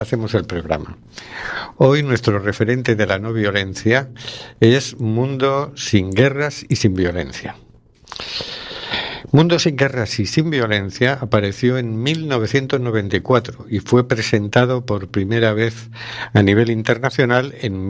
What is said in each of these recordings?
Hacemos el programa. Hoy nuestro referente de la no violencia es Mundo sin guerras y sin violencia. Mundo sin guerras y sin violencia apareció en 1994 y fue presentado por primera vez a nivel internacional en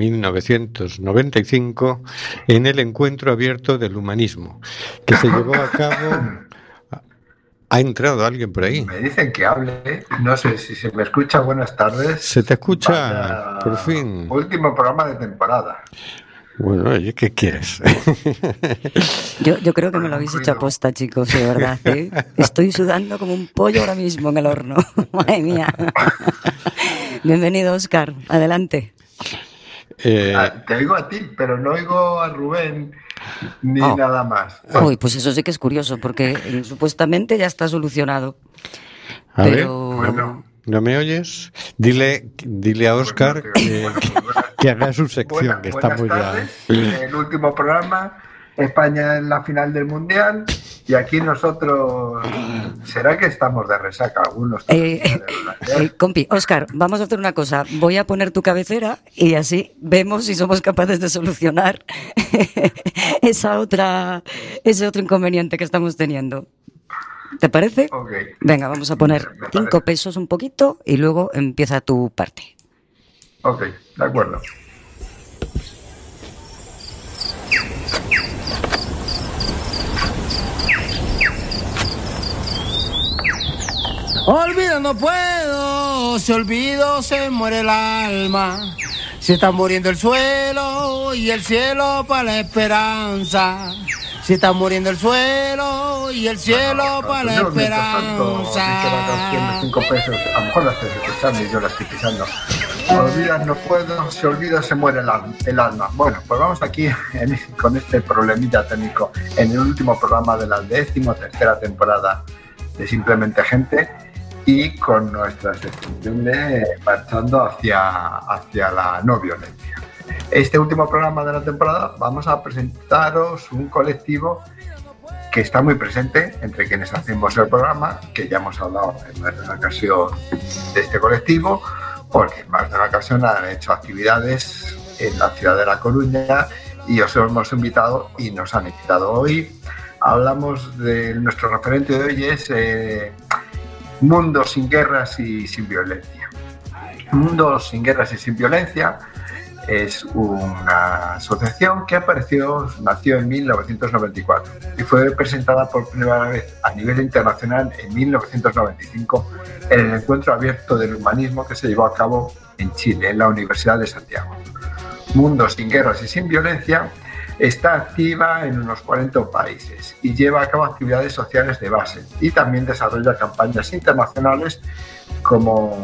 1995 en el Encuentro Abierto del Humanismo, que se llevó a cabo... ¿Ha entrado alguien por ahí? Me dicen que hable, no sé si se me escucha. Buenas tardes. Se te escucha, por fin. Último programa de temporada. Bueno, oye, ¿qué quieres? Yo creo que me lo habéis hecho aposta, chicos, de verdad, ¿eh? Estoy sudando como un pollo ahora mismo en el horno. Madre mía. Bienvenido, Óscar. Adelante. Te oigo a ti, pero no oigo a Rubén ni nada más. Uy, pues eso sí que es curioso, porque supuestamente ya está solucionado. A pero... ver, bueno, ¿no me oyes? Dile a Óscar que haga su sección, que está muy ya. El último programa, España en la final del Mundial, y aquí nosotros, ¿será que estamos de resaca algunos? Compi, Óscar, vamos a hacer una cosa. Voy a poner tu cabecera y así vemos si somos capaces de solucionar ese otro inconveniente que estamos teniendo. ¿Te parece? Okay. Venga, vamos a poner 5 pesos un poquito y luego empieza tu parte. Ok, de acuerdo. Olvido no puedo, si olvido se muere el alma. Se está muriendo el suelo y el cielo para la esperanza. Se está muriendo el suelo y el cielo para la esperanza. 5 pesos, a lo mejor la estoy escuchando y yo la estoy pisando. Olvidar no puedo, si olvida se muere el alma. Bueno, pues vamos aquí con este problemilla técnico en el último programa de la 13ª temporada de Simplemente Gente, y con nuestra sección de marchando hacia la no violencia. Este último programa de la temporada vamos a presentaros un colectivo que está muy presente entre quienes hacemos el programa, que ya hemos hablado en más de una ocasión de este colectivo, porque en más de una ocasión han hecho actividades en la ciudad de La Coruña y os hemos invitado y nos han invitado hoy. Hablamos de nuestro referente de hoy, es Mundo sin guerras y sin violencia. Mundo sin guerras y sin violencia es una asociación que nació en 1994 y fue presentada por primera vez a nivel internacional en 1995 en el Encuentro Abierto del Humanismo que se llevó a cabo en Chile, en la Universidad de Santiago. Mundo sin guerras y sin violencia está activa en unos 40 países y lleva a cabo actividades sociales de base, y también desarrolla campañas internacionales como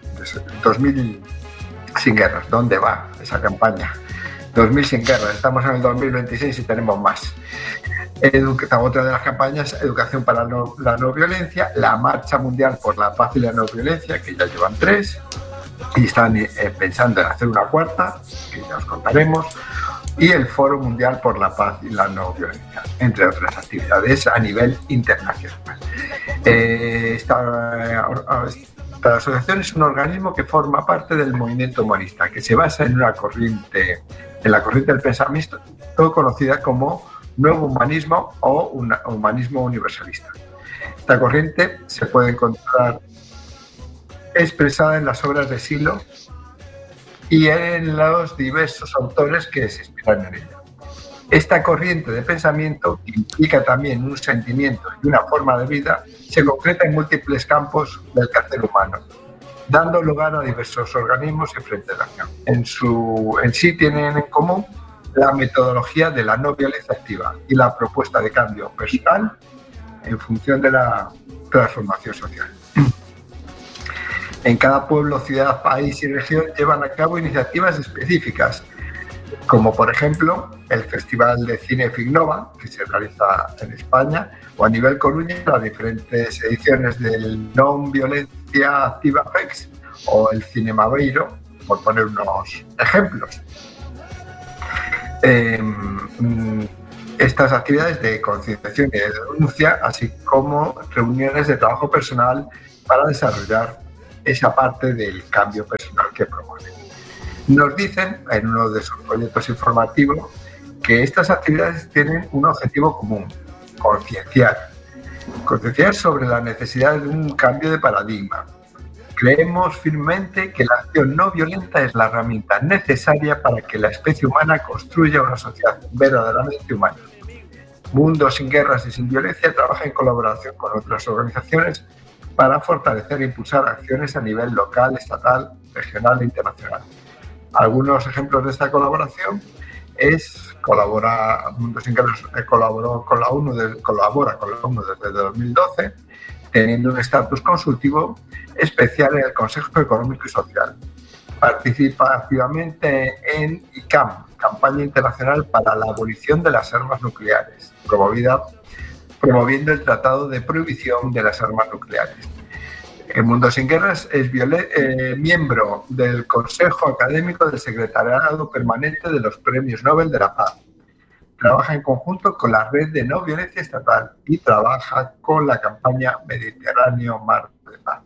2000 sin guerras. ¿Dónde va esa campaña? 2000 sin guerras. Estamos en el 2026 y tenemos más. Otra de las campañas, Educación para la no violencia, la Marcha Mundial por la Paz y la No Violencia, que ya llevan 3 y están pensando en hacer una 4ª, que ya os contaremos, y el Foro Mundial por la Paz y la No Violencia, entre otras actividades a nivel internacional. Esta asociación es un organismo que forma parte del movimiento humanista, que se basa en la corriente del pensamiento conocida como Nuevo Humanismo o Humanismo Universalista. Esta corriente se puede encontrar expresada en las obras de Silo y en los diversos autores que se inspiran en ella. Esta corriente de pensamiento, que implica también un sentimiento y una forma de vida, se concreta en múltiples campos del quehacer humano, dando lugar a diversos organismos y frentes de acción. En sí tienen en común la metodología de la no violencia activa y la propuesta de cambio personal en función de la transformación social. En cada pueblo, ciudad, país y región llevan a cabo iniciativas específicas, como por ejemplo el Festival de Cine Fignova, que se realiza en España, o a nivel Coruña, las diferentes ediciones del Non Violencia Activa FEX o el Cinemabeiro, por poner unos ejemplos. Estas actividades de concienciación y de denuncia, así como reuniones de trabajo personal para desarrollar esa parte del cambio personal que promueven. Nos dicen en uno de sus proyectos informativos que estas actividades tienen un objetivo común: concienciar sobre la necesidad de un cambio de paradigma. Creemos firmemente que la acción no violenta es la herramienta necesaria para que la especie humana construya una sociedad verdaderamente humana. Mundo sin guerras y sin violencia trabaja en colaboración con otras organizaciones para fortalecer e impulsar acciones a nivel local, estatal, regional e internacional. Algunos ejemplos de esta colaboración es Mundo Sin Guerras colabora con la ONU desde 2012, teniendo un estatus consultivo especial en el Consejo Económico y Social. Participa activamente en ICAM, Campaña Internacional para la Abolición de las Armas Nucleares, promoviendo el Tratado de Prohibición de las Armas Nucleares. El Mundo Sin Guerras es miembro del Consejo Académico del Secretariado Permanente de los Premios Nobel de la Paz. Trabaja en conjunto con la Red de No Violencia Estatal y trabaja con la campaña Mediterráneo Mar de Paz.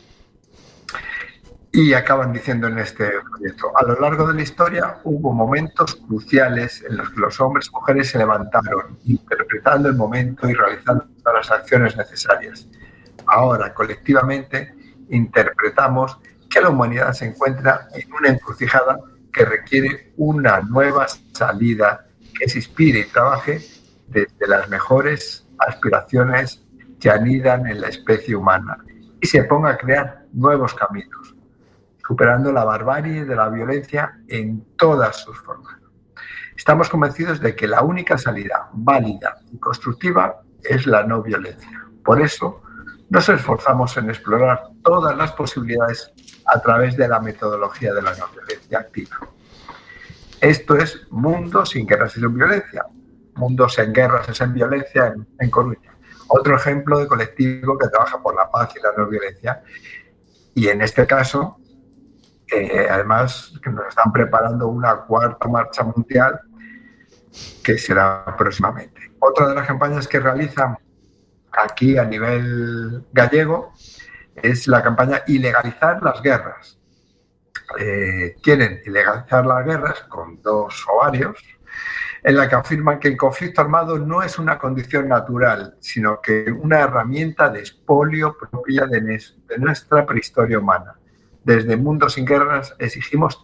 Y acaban diciendo en este proyecto: a lo largo de la historia hubo momentos cruciales en los que los hombres y mujeres se levantaron, interpretando el momento y realizando todas las acciones necesarias. Ahora, colectivamente, interpretamos que la humanidad se encuentra en una encrucijada que requiere una nueva salida que se inspire y trabaje desde las mejores aspiraciones que anidan en la especie humana y se ponga a crear nuevos caminos, superando la barbarie de la violencia en todas sus formas. Estamos convencidos de que la única salida válida y constructiva es la no violencia. Por eso, nos esforzamos en explorar todas las posibilidades a través de la metodología de la no violencia activa. Esto es Mundo Sin Guerras y Sin Violencia. Mundo Sin Guerras y Sin Violencia en Coruña. Otro ejemplo de colectivo que trabaja por la paz y la no violencia. Y en este caso, además, que nos están preparando una cuarta marcha mundial que será próximamente. Otra de las campañas que realizan aquí a nivel gallego es la campaña Ilegalizar las Guerras. Quieren ilegalizar las guerras con 2 ovarios, en la que afirman que el conflicto armado no es una condición natural, sino que una herramienta de expolio propia de nuestra prehistoria humana. Desde Mundo Sin Guerras exigimos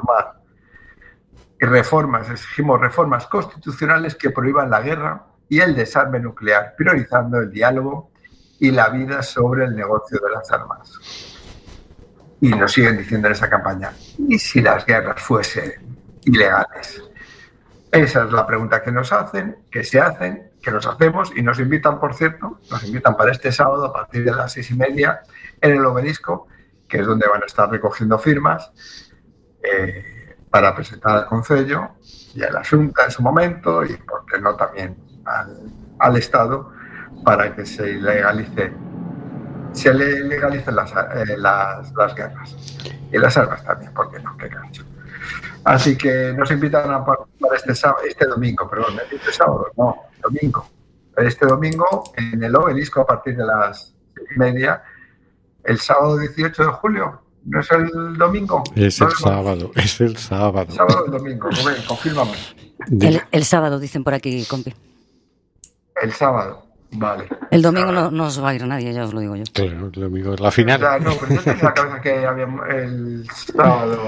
exigimos reformas constitucionales que prohíban la guerra y el desarme nuclear, priorizando el diálogo y la vida sobre el negocio de las armas. Y nos siguen diciendo en esa campaña: ¿y si las guerras fuesen ilegales? Esa es la pregunta que nos hacen, que nos hacemos, y nos invitan, por cierto, para este sábado a partir de las 6:30 en el Obelisco, que es donde van a estar recogiendo firmas para presentar al Concello y a la Xunta en su momento, y por qué no también al Estado, para que se legalicen las guerras y las armas también, ¿por qué no? Qué gancho. Así que nos invitan a participar este domingo, este domingo en el Obelisco a partir de las 6:30, el sábado 18 de julio. ¿No es el domingo? Es el sábado. El sábado o el domingo, Rubén, confírmame. El sábado, dicen por aquí, compi. El sábado, vale. El domingo no os va a ir nadie, ya os lo digo yo. Claro, el domingo es la final. O sea, no, pero yo tenía la cabeza que había el sábado.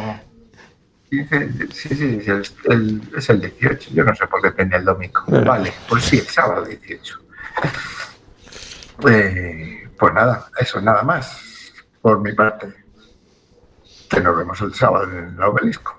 Sí, es el 18. Yo no sé por qué tenía el domingo. Vale, pues sí, el sábado 18. Pues nada, eso, nada más por mi parte. Que nos vemos el sábado en el Obelisco.